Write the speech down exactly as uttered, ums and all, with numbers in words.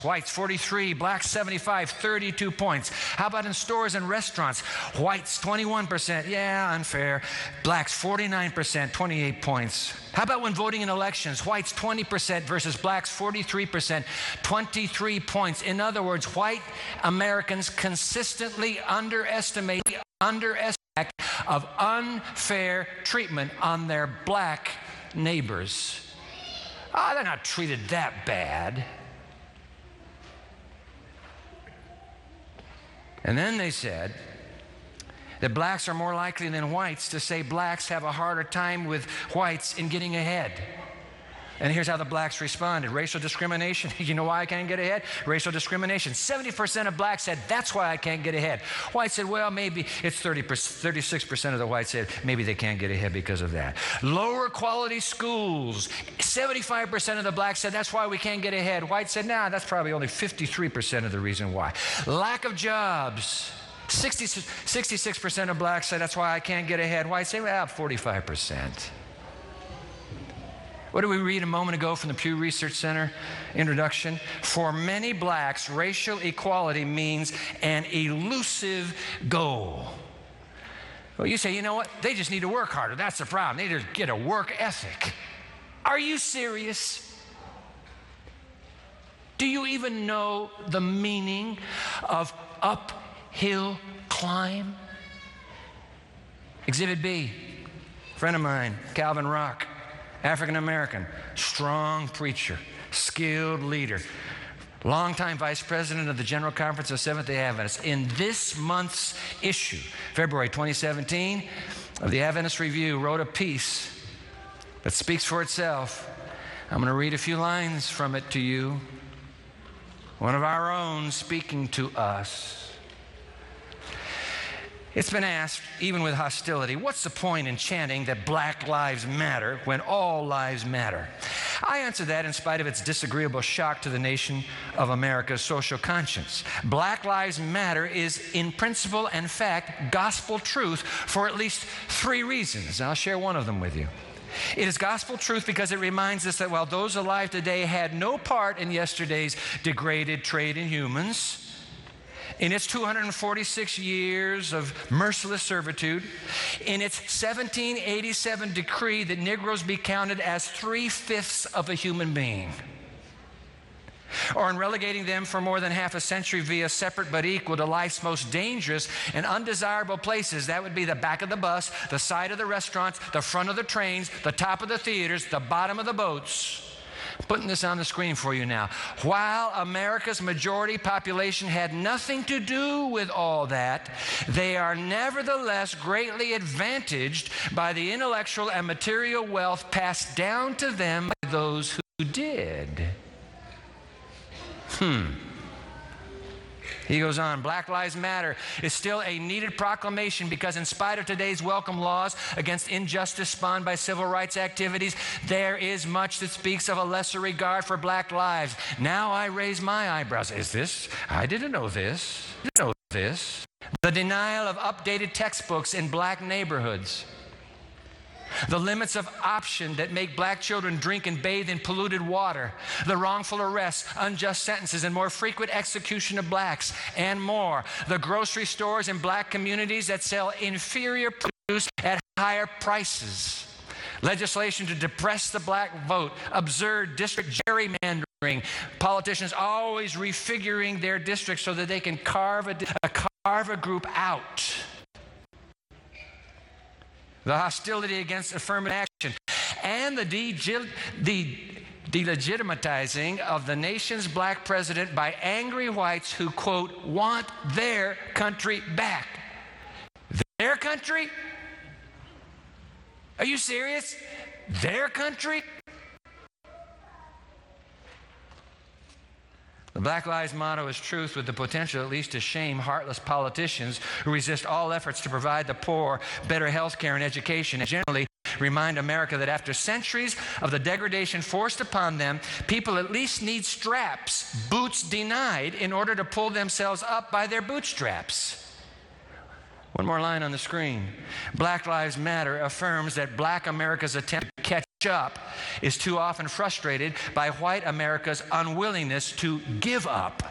Whites forty-three, blacks seventy-five, thirty-two points. How about in stores and restaurants? Whites twenty-one percent, yeah, unfair. Blacks forty-nine percent, twenty-eight points. How about when voting in elections? Whites twenty percent versus blacks forty-three percent, twenty-three points. In other words, white Americans consistently underestimate the underestimate of unfair treatment on their black neighbors. Ah, oh, they're not treated that bad. And then they said that blacks are more likely than whites to say blacks have a harder time with whites in getting ahead. And here's how the blacks responded. Racial discrimination. You know why I can't get ahead? Racial discrimination. seventy percent of blacks said, that's why I can't get ahead. Whites said, well, maybe it's thirty percent, thirty-six percent of the whites said, maybe they can't get ahead because of that. Lower quality schools. seventy-five percent of the blacks said, that's why we can't get ahead. Whites said, nah, that's probably only fifty-three percent of the reason why. Lack of jobs. sixty, sixty-six percent of blacks said, that's why I can't get ahead. Whites say, well, forty-five percent. What did we read a moment ago from the Pew Research Center introduction? For many blacks, racial equality means an elusive goal. Well, you say, you know what? They just need to work harder. That's the problem. They need to get a work ethic. Are you serious? Do you even know the meaning of uphill climb? Exhibit B, friend of mine, Calvin Rock. African American, strong preacher, skilled leader, longtime vice president of the General Conference of Seventh-day Adventists. In this month's issue, February twenty seventeen, of the Adventist Review, wrote a piece that speaks for itself. I'm going to read a few lines from it to you. One of our own speaking to us. It's been asked, even with hostility, what's the point in chanting that black lives matter when all lives matter? I answer that in spite of its disagreeable shock to the nation of America's social conscience. Black lives matter is in principle and fact gospel truth for at least three reasons. I'll share one of them with you. It is gospel truth because it reminds us that while those alive today had no part in yesterday's degraded trade in humans, in its two hundred forty-six years of merciless servitude, in its seventeen eighty-seven decree that Negroes be counted as three-fifths of a human being, or in relegating them for more than half a century via separate but equal to life's most dangerous and undesirable places. That would be the back of the bus, the side of the restaurants, the front of the trains, the top of the theaters, the bottom of the boats. Putting this on the screen for you now. While America's majority population had nothing to do with all that, they are nevertheless greatly advantaged by the intellectual and material wealth passed down to them by those who did. Hmm. He goes on, Black Lives Matter is still a needed proclamation because in spite of today's welcome laws against injustice spawned by civil rights activities, there is much that speaks of a lesser regard for black lives. Now I raise my eyebrows. Is this? I didn't know this. I didn't know this. The denial of updated textbooks in black neighborhoods. The limits of option that make black children drink and bathe in polluted water, the wrongful arrests, unjust sentences, and more frequent execution of blacks, and more. The grocery stores in black communities that sell inferior produce at higher prices. Legislation to depress the black vote, absurd district gerrymandering, politicians always refiguring their districts so that they can carve a, a, carve a group out. The hostility against affirmative action, and the, de- the delegitimatizing of the nation's black president by angry whites who, quote, want their country back. Their country? Are you serious? Their country? The Black Lives motto is truth with the potential at least to shame heartless politicians who resist all efforts to provide the poor better health care and education, and generally remind America that after centuries of the degradation forced upon them, people at least need straps, boots denied, in order to pull themselves up by their bootstraps. One more line on the screen. Black Lives Matter affirms that black America's attempt to catch up is too often frustrated by white America's unwillingness to give up.